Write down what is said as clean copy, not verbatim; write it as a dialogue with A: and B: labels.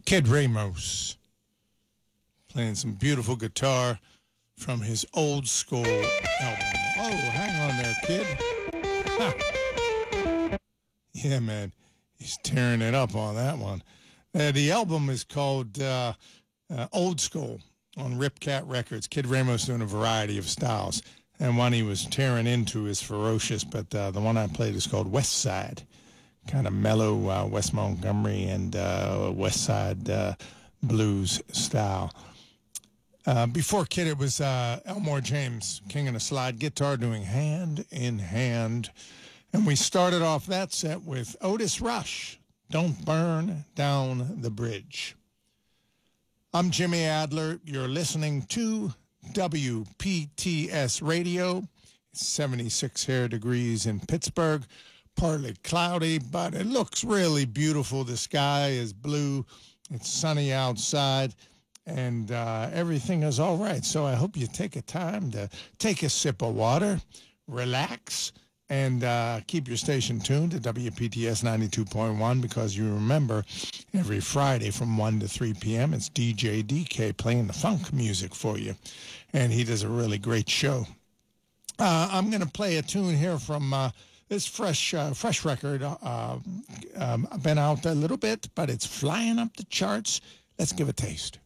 A: Kid Ramos playing some beautiful guitar from his Old School album. Oh, hang on there, kid. Ha. Yeah, man. He's tearing it up on that one. The album is called Old School on Ripcat Records. Kid Ramos doing a variety of styles. And one he was tearing into is Ferocious, but the one I played is called West Side. Kind of mellow Wes Montgomery and West Side blues style. Before Kid, it was Elmore James, King of the Slide Guitar, doing Hand in Hand. And we started off that set with Otis Rush, Don't Burn Down the Bridge. I'm Jimmy Adler. You're listening to WPTS Radio. It's 76 here degrees in Pittsburgh. Partly cloudy, but it looks really beautiful. The sky is blue. It's sunny outside, and everything is all right. So I hope you take a time to take a sip of water, relax, and keep your station tuned to WPTS 92.1 because you remember every Friday from 1 to 3 p.m. it's DJ DK playing the funk music for you, and he does a really great show. I'm going to play a tune here from this fresh record. Been out a little bit, but it's flying up the charts. Let's give a taste.